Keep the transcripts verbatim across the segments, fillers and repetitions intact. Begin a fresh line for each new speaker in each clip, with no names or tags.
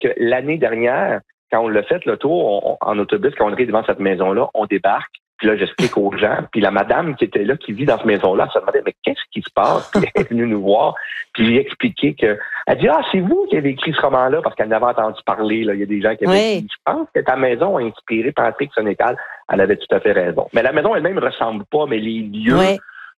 que l'année dernière, quand on l'a fait le tour on, en autobus, quand on arrive devant cette maison-là, on débarque. Puis là, j'explique aux gens. Puis la madame qui était là, qui vit dans cette maison-là, elle se demandait, mais qu'est-ce qui se passe? Puis elle est venue nous voir. Puis j'ai expliqué que, elle dit, ah, c'est vous qui avez écrit ce roman-là, parce qu'elle n'avait entendu parler, là. Il y a des gens qui avaient
oui.
dit, je pense que ta maison a inspiré Patrick Sénécal. Elle avait tout à fait raison. Mais la maison elle-même ne ressemble pas, mais les lieux,
oui.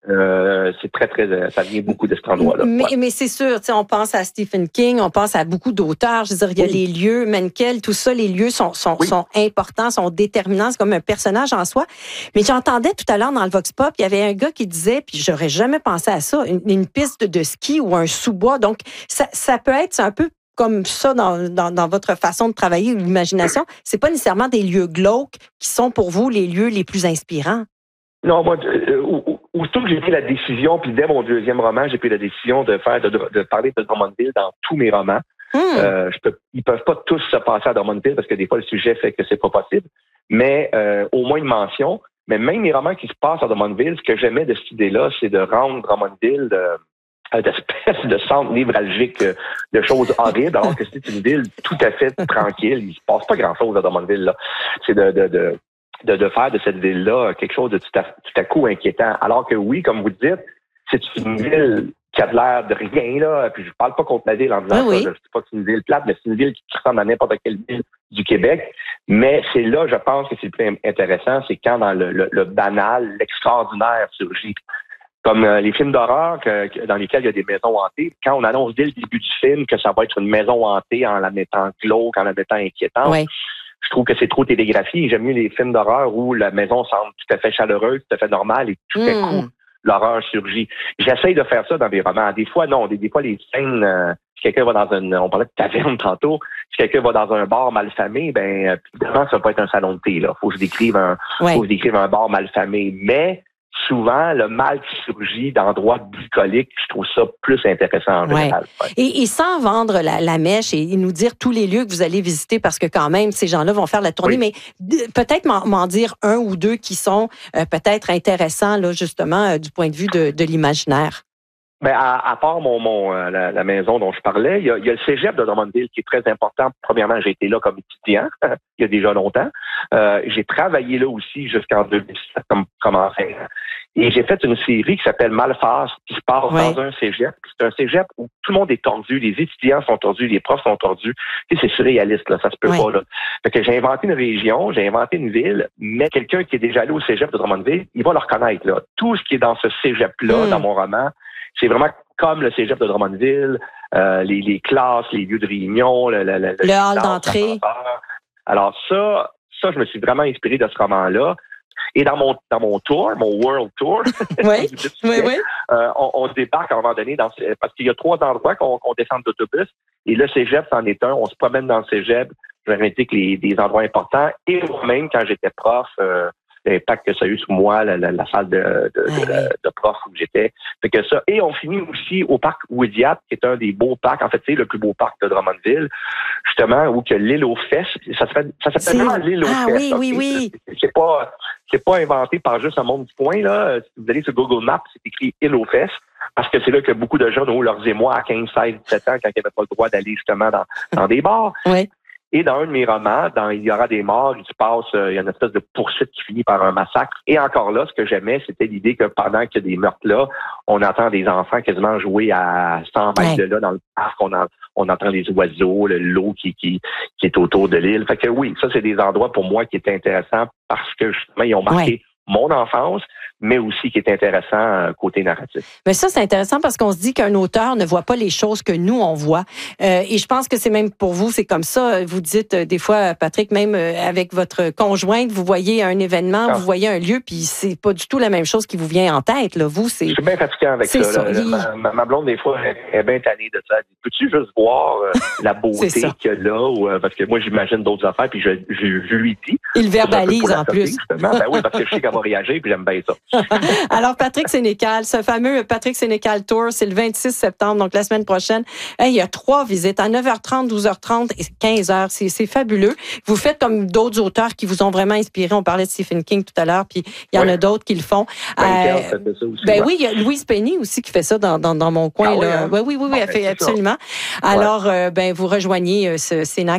Euh, c'est très, très, ça vient beaucoup de cet endroit-là.
Mais,
ouais.
mais c'est sûr, tu sais, on pense à Stephen King, on pense à beaucoup d'auteurs. Je veux dire, il y a oui. les lieux, Menkel, tout ça, les lieux sont, sont, oui. sont importants, sont déterminants. C'est comme un personnage en soi. Mais j'entendais tout à l'heure dans le Vox Pop, il y avait un gars qui disait, puis j'aurais jamais pensé à ça, une, une piste de ski ou un sous-bois. Donc, ça, ça peut être un peu comme ça dans, dans, dans votre façon de travailler, l'imagination. C'est pas nécessairement des lieux glauques qui sont pour vous les lieux les plus inspirants.
Non, moi, euh, aussitôt que j'ai pris la décision, puis dès mon deuxième roman, j'ai pris la décision de faire de, de parler de Drummondville dans tous mes romans. Mm. Euh, je peux, ils peuvent pas tous se passer à Drummondville parce que des fois le sujet fait que c'est pas possible. Mais euh, au moins une mention. Mais même mes romans qui se passent à Drummondville, ce que j'aimais de cette idée-là, c'est de rendre Drummondville euh, d'espèce de centre névralgique euh, de choses horribles, alors que c'est une ville tout à fait tranquille. Il se passe pas grand-chose à Drummondville là. C'est de, de, de De, de faire de cette ville-là quelque chose de tout à, tout à coup inquiétant. Alors que oui, comme vous dites, c'est une ville qui a de l'air de rien, là. Puis je parle pas contre la ville en disant
oui,
ça.
oui.
Je dis pas que c'est une ville plate, mais c'est une ville qui ressemble à n'importe quelle ville du Québec. Mais c'est là, je pense que c'est le plus intéressant, c'est quand dans le, le, le banal, l'extraordinaire surgit. Comme euh, les films d'horreur que, que, dans lesquels il y a des maisons hantées, quand on annonce dès le début du film que ça va être une maison hantée en la mettant glauque, en la mettant inquiétante,
oui.
je trouve que c'est trop télégraphié. J'aime mieux les films d'horreur où la maison semble tout à fait chaleureuse, tout à fait normale, et tout à
mm.
coup, l'horreur surgit. J'essaye de faire ça dans mes romans. Des fois, non. Des, des fois, les scènes, euh, si quelqu'un va dans une, on parlait de taverne tantôt, si quelqu'un va dans un bar malfamé, ben, évidemment, ça va pas être un salon de thé, là. Faut que je décrive un,
ouais.
faut que je décrive un bar malfamé. Mais, souvent, le mal qui surgit d'endroits bucoliques, je trouve ça plus intéressant en
ouais.
général. Ouais.
Et, et sans vendre la, la mèche et, et nous dire tous les lieux que vous allez visiter, parce que quand même, ces gens-là vont faire la tournée, oui. mais peut-être m'en, m'en dire un ou deux qui sont euh, peut-être intéressants, là, justement, euh, du point de vue de, de l'imaginaire.
Ben, à, à part mon, mon euh, la, la maison dont je parlais, il y, a, il y a le cégep de Drummondville qui est très important. Premièrement, j'ai été là comme étudiant il y a déjà longtemps. Euh, j'ai travaillé là aussi jusqu'en deux mille sept comme, comme enseignant. Et j'ai fait une série qui s'appelle Malphas, qui se passe ouais. dans un cégep. C'est un cégep où tout le monde est tordu, les étudiants sont tordus, les profs sont tordus. Tu sais, c'est surréaliste, là, ça se peut ouais. pas, là. Fait que j'ai inventé une région, j'ai inventé une ville, mais quelqu'un qui est déjà allé au cégep de Drummondville, il va le reconnaître, là. Tout ce qui est dans ce cégep-là, mm. dans mon roman, c'est vraiment comme le cégep de Drummondville, euh, les, les classes, les lieux de réunion, le, le, le,
le hall d'entrée.
Alors ça, ça, je me suis vraiment inspiré de ce roman-là. Et dans mon dans mon tour, mon World Tour,
oui, oui, oui.
Euh, on, on débarque à un moment donné dans parce qu'il y a trois endroits qu'on, qu'on descend d'autobus. Et le cégep, c'en est un. On se promène dans le cégep. Je vais que les des endroits importants. Et moi-même, quand j'étais prof, euh, l'impact que ça a eu sur moi, la, la, la salle de, de,
oui.
de, de prof où j'étais. Fait que ça. Et on finit aussi au parc Ouidiat, qui est un des beaux parcs. En fait, c'est le plus beau parc de Drummondville, justement, où que l'île aux fesses. Ça s'appelle, ça s'appelle vraiment l'île aux
ah,
fesses.
Oui, oui, oui.
C'est, c'est pas, c'est pas inventé par juste un monde du coin, là. Si vous allez sur Google Maps, c'est écrit île aux fesses. Parce que c'est là que beaucoup de jeunes ont eu leurs émois à quinze, seize, dix-sept ans quand ils n'avaient pas le droit d'aller justement dans, dans des bars.
Oui.
Et dans un de mes romans, dans Il y aura des morts, il se passe, euh, il y a une espèce de poursuite qui finit par un massacre. Et encore là, ce que j'aimais, c'était l'idée que pendant qu'il y a des meurtres là, on entend des enfants quasiment jouer à cent mètres de là dans le parc. On, en, on entend les oiseaux, le, l'eau qui, qui, qui est autour de l'île. Fait que oui, ça, c'est des endroits pour moi qui étaient intéressants parce que justement, ils ont marqué ouais. mon enfance, mais aussi qui est intéressant euh, côté narratif.
Mais ça, c'est intéressant parce qu'on se dit qu'un auteur ne voit pas les choses que nous, on voit. Euh, et je pense que c'est même pour vous, c'est comme ça. Vous dites euh, des fois, Patrick, même euh, avec votre conjointe, vous voyez un événement, ah. vous voyez un lieu, puis c'est pas du tout la même chose qui vous vient en tête. Là. Vous, c'est...
Je suis bien fatiguant avec c'est ça. ça. Là, il... ma, ma, ma blonde, des fois, elle est bien tannée de ça. Elle dit, peux-tu juste voir euh, la beauté qu'il y a là? Ou, euh, parce que moi, j'imagine d'autres affaires, puis je, je, je lui dis.
Il verbalise en plus.
Justement. Ben oui, parce que je sais qu'elle va réagir, puis j'aime bien ça.
Alors, Patrick Sénécal, ce fameux Patrick Sénécal Tour, c'est le vingt-six septembre, donc la semaine prochaine. Hey, il y a trois visites à neuf heures trente, douze heures trente et quinze heures. C'est, c'est fabuleux. Vous faites comme d'autres auteurs qui vous ont vraiment inspiré. On parlait de Stephen King tout à l'heure, puis il y en oui. a d'autres qui le font.
Ben, euh, fait ça aussi,
ben
ouais.
oui, il y a Louise Penny aussi qui fait ça dans, dans, dans mon coin.
Ah,
là.
Oui, hein?
oui, oui, oui, oui,
bon,
elle fait
ben,
absolument. Ça. Alors, ouais. euh, ben vous rejoignez euh, ce Cénac